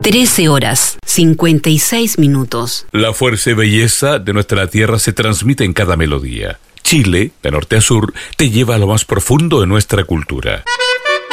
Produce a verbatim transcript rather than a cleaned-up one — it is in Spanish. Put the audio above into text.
trece horas, cincuenta y seis minutos. La fuerza y belleza de nuestra tierra se transmite en cada melodía. Chile, de norte a sur, te lleva a lo más profundo de nuestra cultura.